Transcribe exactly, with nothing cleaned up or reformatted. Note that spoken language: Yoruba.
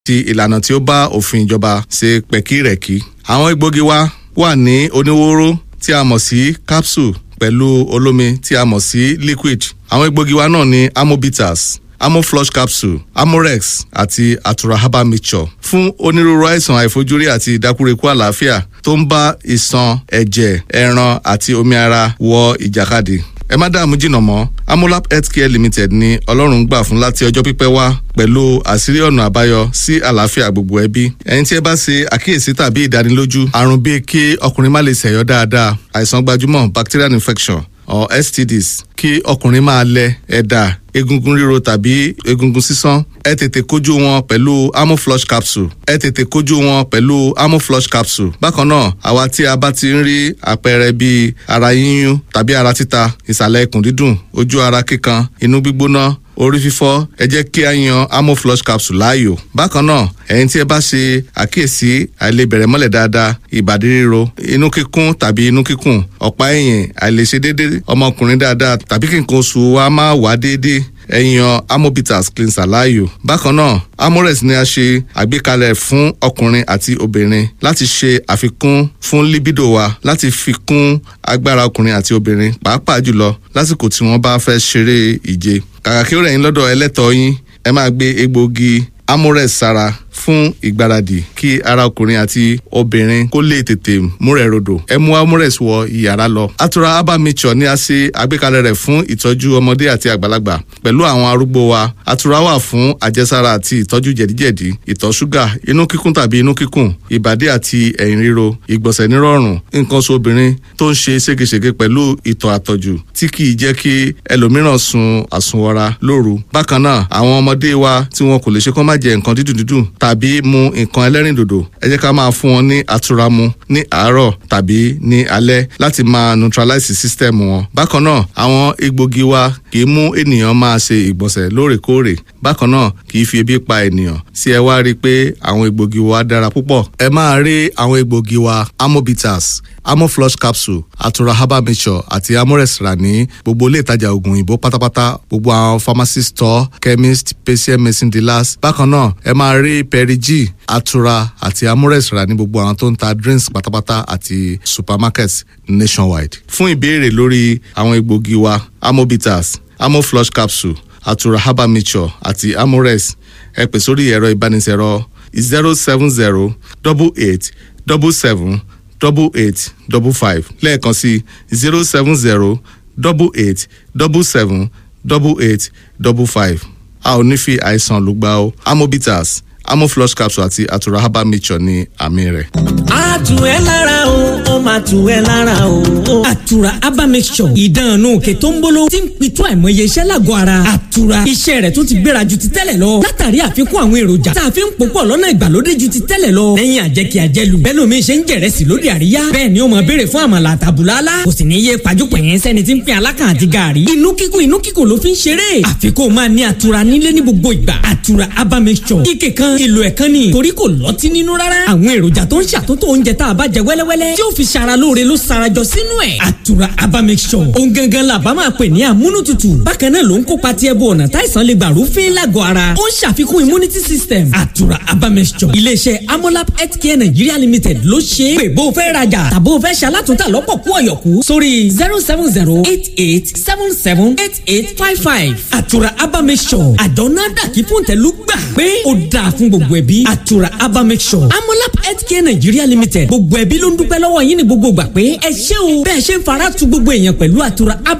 ti ìlànà tí ó bá òfin ìjọba ṣe pẹ̀kírẹ̀kí. Àwọn egbògi wa wà ní oníwóró tí a mọ̀ sí capsule pẹ̀lú olómi tí a mọ̀ sí liquid. Àwọn egbògi wa náà ni Amobitas, Amoflush capsule, Amorex àti Atura herbal mixture fún onírúurú àìsàn àìfojúrí àti ìdákúrekú àlàáfíà tó ń bá ìṣàn, ẹ̀jẹ̀, ẹran àti omi ara wọ ìjàkadì. Ẹ má dààmú jìnnà mọ́, Amolab Healthcare Limited ni Ọlọ́run gbà fún láti ọjọ́ pípẹ́ wá pẹ̀lú àṣírí ọ̀nà àbáyọ sí àlàáfíà gbogbo ẹbí. Ẹni tí ẹ bá ṣe àkíyèsí tàbí ìdánilójú àrùn bíi kí ọkùnrin má lè ṣẹ̀yọ́ dáadáa, àìsàn gbajúmọ̀ bacterial infection or S T Ds, kí ọkùnrin máa lẹ ẹ̀dà, egungun ríro tàbí egungun sísán, ẹ tètè kojú wọn pẹ̀lú Amoflush capsule. ẹ tètè kojú wọn pẹ̀lú Amoflush capsule. Bákan náà, àwa tí a bá ti ń rí àpẹẹrẹ bíi ara yíyún tàbí ara títa, ìsàlẹ̀ ikùn dídùn, ojú ara kíkan, inú gbígbóná, orí fífọ́, ẹ jẹ́ kí a yan Amoflush capsule láàyò. Bákan náà, ẹ̀yin tí ẹ bá ṣe àkíyèsí àìlebẹ̀rẹ̀ mọ́lẹ̀ dáadáa, ìbàdí ríro, inú kíkún tàbí inú kíkùn, ọ̀pá ẹ̀yìn, àìlèṣe déédéé ọmọkùnrin dáadáa tàbí kí nǹkan oṣù wa máa wá déédéé, ẹ yan Amobitas cleanser láàyò. Bákan náà, Amorex ni a ṣe àgbékalẹ̀ fún ọkùnrin àti obìnrin láti ṣe àfikún fún libido wa, láti fi kún agbára ọkùnrin àti obìnrin, pàápàá jùlọ lásìkò tí wọ́n bá fẹ́ ṣeré ìje. Kàkà kí ó rẹ̀ yín lọ́dọ̀ ẹlẹ́tọ̀ọ́ yín, ẹ máa gbé egbògi Amorex sára fún ìgbáradì kí ara ọkùnrin àti obìnrin kó lè tètè múrẹ̀ rodò. Ẹ mú Amorex wọ ìyàrá lọ. Atura herbal mixture ni a ṣe àgbékalẹ̀ rẹ̀ fún ìtọ́jú ọmọdé àti àgbàlagbà pẹ̀lú àwọn arúgbó wa. Atura wà fún àjẹsára àti ìtọ́jú jẹ̀díjẹ̀dí, ìtọ̀ ṣúgà, inú kíkún tàbí inú kíkùn, ìbàdí àti ẹ̀yìn ríro, ìgbọ̀nsẹ̀ nírọ̀rùn, nǹkan oṣù obìnrin tó ń ṣe ségesège pẹ̀lú ìtọ̀ àtọ̀jù tí kì í jẹ́ kí ẹlòmíràn sun àsunwọra lóru. Bákan náà, àwọn ọmọdé wa tí wọn kò lè ṣe kó má jẹ nǹkan dídùn dídùn tàbí mu nǹkan ẹlẹ́rìndòdò, ẹ jẹ́ ká máa fún wọn ní Atura mu ní àárọ̀ tàbí ní alẹ́ láti máa neutralize system wọn. Bákan náà, àwọn egbògi wa kì í mú ènìyàn máa ṣe ìgbọ̀nsẹ̀ lóòrèkóòrè. Bákan náà, kì í fi ebi pa ènìyàn. Sí ẹ wá rí i pé àwọn egbògi wa dára púpọ̀. Ẹ máa rí àwọn egbògi wa Amobitas, Amoflush capsule, Atura herbal mixture àti Amorex rà ní gbogbo ilé ìtajà oògùn òyìnbó pátápátá, gbogbo àwọn pharmacy store, chemist, patient medicine dealers. Bákan náà, ẹ máa rí Perigi, Atura àti Amorex rà ní gbogbo àwọn tó ń ta drinks pátápátá àti supermarkets nationwide. Fún ìbéèrè lórí àwọn egbògi wa Amobitas, Amoflush capsule, Atura herbal mixture àti Amorex, ẹ pè sórí ẹ̀rọ ìbánisọ̀rọ̀ zero seven zero eight eight seven seven double eight double five lẹ́ẹ̀kan sí zero seven zero eight eight seven seven double eight double five. A ò ní fi àìsàn lùgbà o. Amobitas, Amoflush capsule àti Atura herbal mixture ní àmì rẹ̀. A tù ẹ́ lára o, ó máa tù ẹ́ lára o. Atura herbal mixture, ìdánù òkè tó ń bolo tí ń pitú àìmọye iṣẹ́ lágọ̀ọ́ ara. Atura, iṣẹ́ rẹ̀ tún ti gbéra ju ti tẹ́lẹ̀ lọ. Látàrí àfikún àwọn èròjà tá a fi ń pòpọ̀ lọ́nà ìgbàlódé ju ti tẹ́lẹ̀ lọ. Lẹ́yìn àjẹkì àjẹlù, bẹ́ẹ̀ lómi ṣe ń jẹ̀rẹ̀sì lóde àríyá. Bẹ́ẹ̀ ni ó máa béèrè fún àmàlà àtàbùlálá. Kò sì ní yé pàjùpọ̀ yẹn sẹ́ni tí ń pín alákàn àti gààrí. Inú kíkùn inú kíkùn ló fi ń ṣeré. Àfikún máa ní Atura nílé ní gbogbo ìgbà. Atura herbal mixture, kíkè kan èlò ẹ̀kan ni, torí kò lọ́tí nínú rárá. Àwọn èròjà tó ń ṣàtúntò oúnjẹ tá a bá jẹ wẹ́lẹ́wẹ́lẹ́ tí ó fi ṣara lóore ló sarajọ sínú ẹ̀. Atura herbal mixture, ohun gangan la bá máa pè ní amúnútutù. Bákan náà ló ń kópa tí ẹbú ọ̀nà táìsàn lè gbà rúfin lágọ̀ọ́ ara. Ó ń ṣàfikún immunity system. Atura herbal mixture, iléeṣẹ́ Amolab Healthcare Nigeria Limited ló ṣe é. Pè bó o fẹ́ rajà tàbó o fẹ́ ṣalátúntà lọ́pọ̀ kú ọ̀yọ̀kú sórí zero seven zero eight eight seven seven eight eight five five. Atura herbal mixture, àjọ̀nà dàkí fún tẹ̀lú gbà pé ó dáa fún gbogbo ẹbí. Atura herbal mixture, Amolab Healthcare Nigeria Limited, gbogbo ẹbí ló ń dúpẹ́ lọ́wọ́ yín ní gbogbo ìgbà pé ẹ ṣé o bẹ́ẹ̀ ṣe ń fara tu gbogbo èèyàn pẹ̀lú Atura herbal